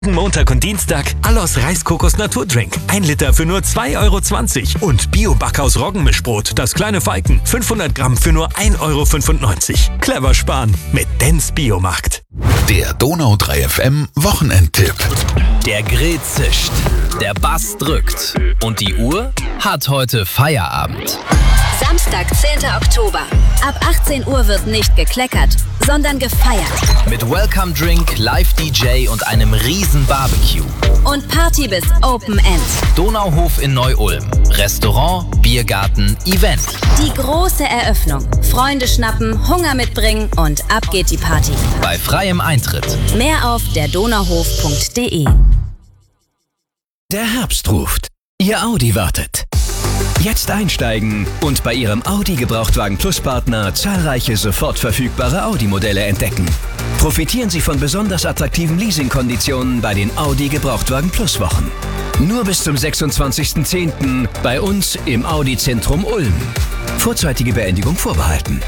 Montag und Dienstag Allos Reiskokos Naturdrink. 1 Liter für nur 2,20 € und Bio-Backhaus Roggenmischbrot, das kleine Falken, 500 Gramm für nur 1,95 €. Clever sparen mit Dens Biomarkt. Der Donau 3 FM Wochenendtipp. Der Grill zischt, der Bass drückt und die Uhr hat heute Feierabend. Samstag, 10. Oktober. Ab 18 Uhr wird nicht gekleckert, sondern gefeiert. Mit Welcome Drink, Live-DJ und einem riesen Barbecue. Und Party bis Open End. Donauhof in Neu-Ulm. Restaurant, Biergarten, Event. Die große Eröffnung. Freunde schnappen, Hunger mitbringen und ab geht die Party. Bei freiem Eintritt. Mehr auf derdonauhof.de. Der Herbst ruft. Ihr Audi wartet. Jetzt einsteigen und bei Ihrem Audi Gebrauchtwagen Plus Partner zahlreiche sofort verfügbare Audi-Modelle entdecken. Profitieren Sie von besonders attraktiven Leasingkonditionen bei den Audi Gebrauchtwagen Plus Wochen. Nur bis zum 26.10. bei uns im Audi Zentrum Ulm. Vorzeitige Beendigung vorbehalten.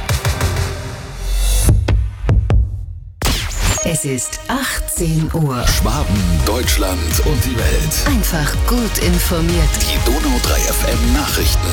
Es ist 18 Uhr. Schwaben, Deutschland und die Welt. Einfach gut informiert. Die Donau 3 FM Nachrichten.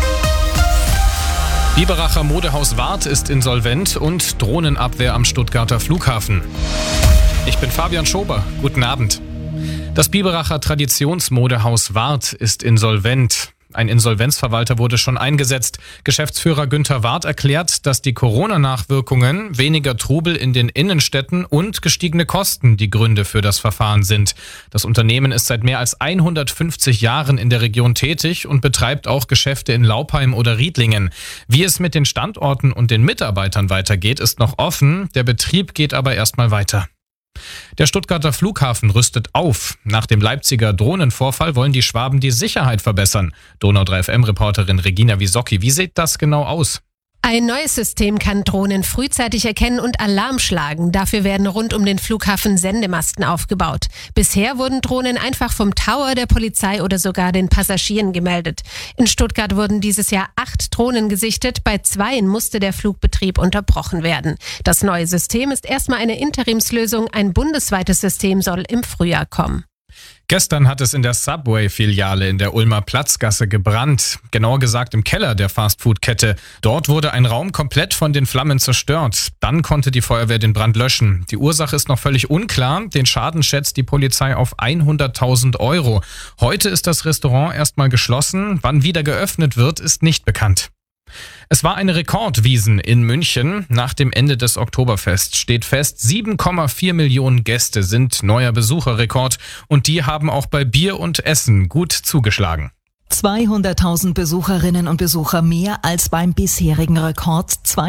Biberacher Modehaus Wart ist insolvent und Drohnenabwehr am Stuttgarter Flughafen. Ich bin Fabian Schober. Guten Abend. Das Biberacher Traditionsmodehaus Wart ist insolvent. Ein Insolvenzverwalter wurde schon eingesetzt. Geschäftsführer Günther Wart erklärt, dass die Corona-Nachwirkungen, weniger Trubel in den Innenstädten und gestiegene Kosten die Gründe für das Verfahren sind. Das Unternehmen ist seit mehr als 150 Jahren in der Region tätig und betreibt auch Geschäfte in Laupheim oder Riedlingen. Wie es mit den Standorten und den Mitarbeitern weitergeht, ist noch offen. Der Betrieb geht aber erstmal weiter. Der Stuttgarter Flughafen rüstet auf. Nach dem Leipziger Drohnenvorfall wollen die Schwaben die Sicherheit verbessern. Donau 3 FM-Reporterin Regina Wisocki, wie sieht das genau aus? Ein neues System kann Drohnen frühzeitig erkennen und Alarm schlagen. Dafür werden rund um den Flughafen Sendemasten aufgebaut. Bisher wurden Drohnen einfach vom Tower der Polizei oder sogar den Passagieren gemeldet. In Stuttgart wurden dieses Jahr 8 Drohnen gesichtet. Bei 2 musste der Flugbetrieb unterbrochen werden. Das neue System ist erstmal eine Interimslösung. Ein bundesweites System soll im Frühjahr kommen. Gestern hat es in der Subway-Filiale in der Ulmer Platzgasse gebrannt. Genauer gesagt im Keller der Fastfood-Kette. Dort wurde ein Raum komplett von den Flammen zerstört. Dann konnte die Feuerwehr den Brand löschen. Die Ursache ist noch völlig unklar. Den Schaden schätzt die Polizei auf 100.000 €. Heute ist das Restaurant erstmal geschlossen. Wann wieder geöffnet wird, ist nicht bekannt. Es war eine Rekordwiesn in München. Nach dem Ende des Oktoberfests steht fest, 7,4 Millionen Gäste sind neuer Besucherrekord und die haben auch bei Bier und Essen gut zugeschlagen. 200.000 Besucherinnen und Besucher mehr als beim bisherigen Rekord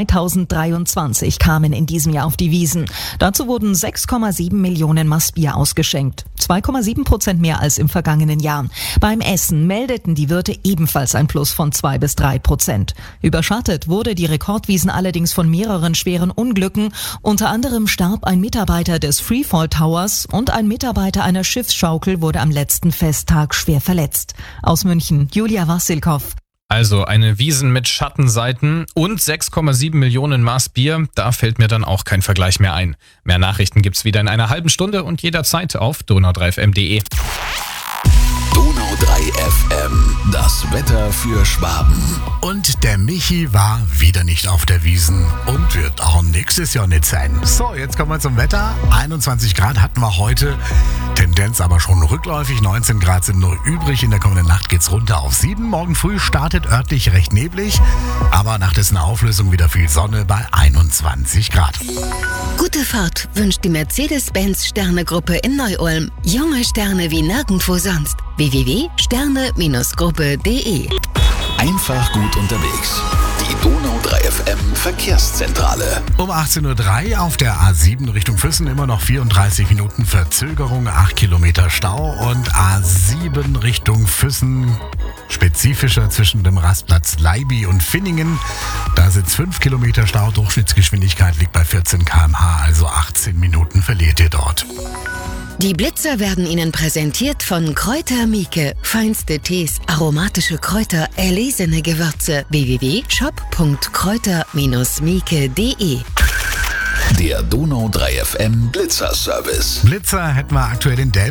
2023 kamen in diesem Jahr auf die Wiesn. Dazu wurden 6,7 Millionen Maß Bier ausgeschenkt, 2,7% mehr als im vergangenen Jahr. Beim Essen meldeten die Wirte ebenfalls ein Plus von 2 bis 3%. Überschattet wurde die Rekordwiesn allerdings von mehreren schweren Unglücken. Unter anderem starb ein Mitarbeiter des Freefall Towers und ein Mitarbeiter einer Schiffsschaukel wurde am letzten Festtag schwer verletzt. Aus München Julia Wassilkow. Also eine Wiesn mit Schattenseiten und 6,7 Millionen Maß Bier, da fällt mir dann auch kein Vergleich mehr ein. Mehr Nachrichten gibt's wieder in einer halben Stunde und jederzeit auf donau3fm.de. Donau 3 FM, das Wetter für Schwaben. Und der Michi war wieder nicht auf der Wiesn und wird auch nächstes Jahr nicht sein. So, jetzt kommen wir zum Wetter. 21 Grad hatten wir heute, Tendenz aber schon rückläufig. 19 Grad sind nur übrig. In der kommenden Nacht geht's runter auf 7. Morgen früh startet örtlich recht neblig, aber nach dessen Auflösung wieder viel Sonne bei 21 Grad. Gute Fahrt wünscht die Mercedes-Benz Sterne-Gruppe in Neu-Ulm. Junge Sterne wie nirgendwo sonst. www.sterne-gruppe.de. Einfach gut unterwegs. Die Donau 3 FM Verkehrszentrale. Um 18.03 Uhr auf der A7 Richtung Füssen immer noch 34 Minuten Verzögerung, 8 Kilometer Stau und A7 Richtung Füssen spezifischer zwischen dem Rastplatz Leiby und Finningen. Da sitzt 5 Kilometer Stau, Durchschnittsgeschwindigkeit liegt bei 14 km/h, also 18 Minuten verliert ihr dort. Die Blitzer werden Ihnen präsentiert von Kräuter Mieke. Feinste Tees, aromatische Kräuter, erlesene Gewürze. www.shop.kräuter-mieke.de Der Donau 3 FM Blitzer Service. Blitzer hätten wir aktuell in Delmen.